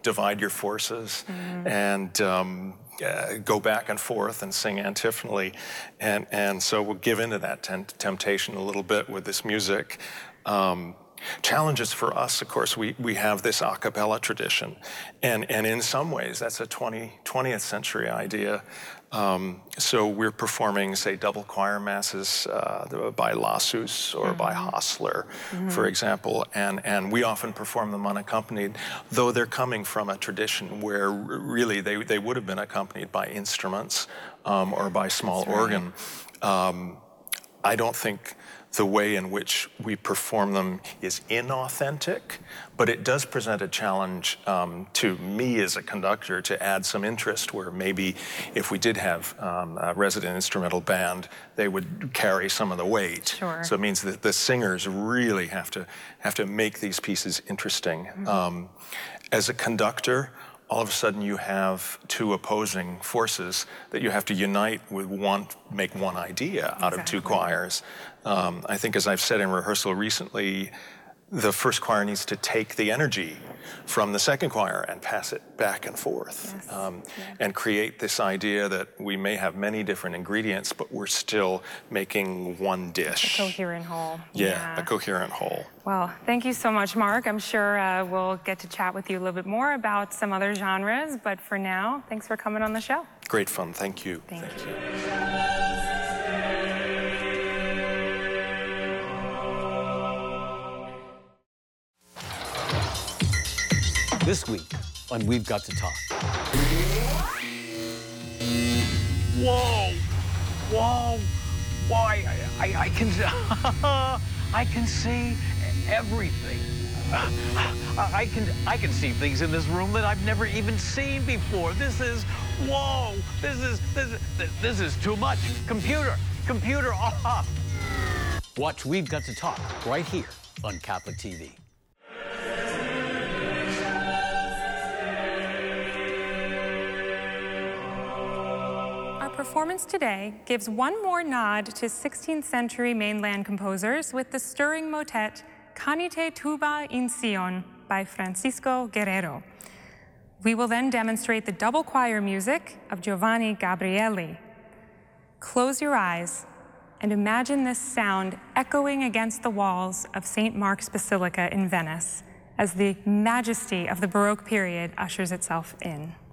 divide your forces and go back and forth and sing antiphonally. And so we'll give into that temptation a little bit with this music. Challenges for us, of course, we have this a cappella tradition. And in some ways, that's a 20th century idea. So we're performing, say, double choir masses by Lassus or by Hostler, for example, and we often perform them unaccompanied, though they're coming from a tradition where really they would have been accompanied by instruments or by small organ. I don't think the way in which we perform them is inauthentic, but it does present a challenge to me as a conductor to add some interest where maybe if we did have a resident instrumental band, they would carry some of the weight. Sure. So it means that the singers really have to make these pieces interesting. As a conductor, all of a sudden you have two opposing forces that you have to unite with make one idea out of two choirs. I think, as I've said in rehearsal recently, the first choir needs to take the energy from the second choir and pass it back and forth, and create this idea that we may have many different ingredients, but we're still making one dish. A coherent whole. Yeah, a coherent whole. Well, thank you so much, Mark. I'm sure we'll get to chat with you a little bit more about some other genres, but for now, thanks for coming on the show. Great fun. Thank you. Thank you. This week on We've Got to Talk. Whoa! Whoa! Why? I can I can see everything. I can see things in this room that I've never even seen before. This is whoa! This is too much. Computer off. Watch We've Got to Talk right here on Catholic TV. Our performance today gives one more nod to 16th century mainland composers with the stirring motet Canite Tuba in Sion by Francisco Guerrero. We will then demonstrate the double choir music of Giovanni Gabrieli. Close your eyes and imagine this sound echoing against the walls of St. Mark's Basilica in Venice as the majesty of the Baroque period ushers itself in.